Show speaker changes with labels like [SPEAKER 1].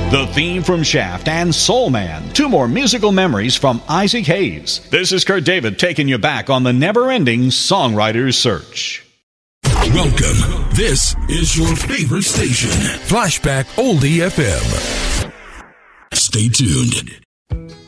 [SPEAKER 1] The theme from Shaft and Soul Man. Two more musical memories from Isaac Hayes. This is Kurt David taking you back on the never-ending songwriter's search.
[SPEAKER 2] Welcome. This is your favorite station, Flashback Oldie FM. Stay tuned.